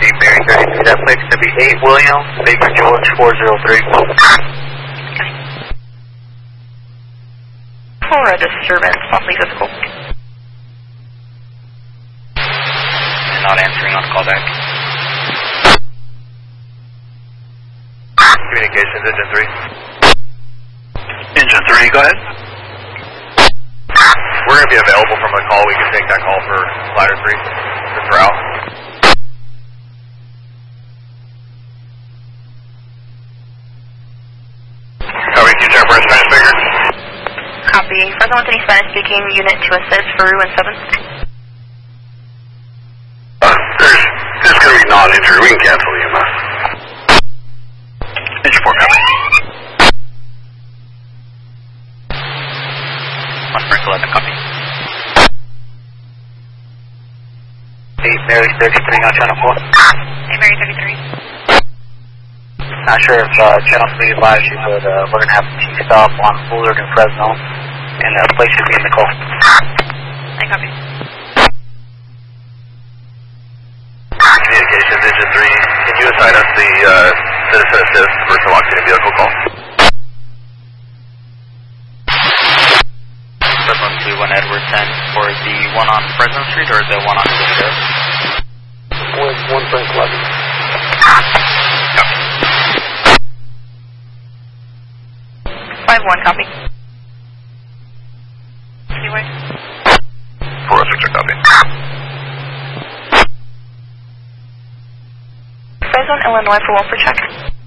Mary 33, that plate's going to be 8 William, Baker George 403. Okay. For a disturbance, possibly physical. And not answering on callback. Communications, Engine 3. Engine 3, go ahead. We're going to be available from the call. We can take that call for ladder 3. This route. Copy, can you check for a Spanish speaker? Copy. Fresno with any Spanish speaking unit to assist Peru and 7. There's going to be non-entry. We can cancel the EMS. Engine 4, copy. One sprinkle at the copy. 8 Mary 33 on channel 4. 8 Mary 33. Not sure if channel 3 advised you, but we're going to have a T-stop on Bullard and Fresno, and the place should be in the call. I copy. Communications, Engine 3, can you assign us the citizen assist for Milwaukee vehicle call? To 1 Edward 10 for the one on Fresno Street or the one on Cisco? One Frank 11. Copy. 5-1, copy. Anyway. 406, copy. Fresno, Illinois for Wolfer check.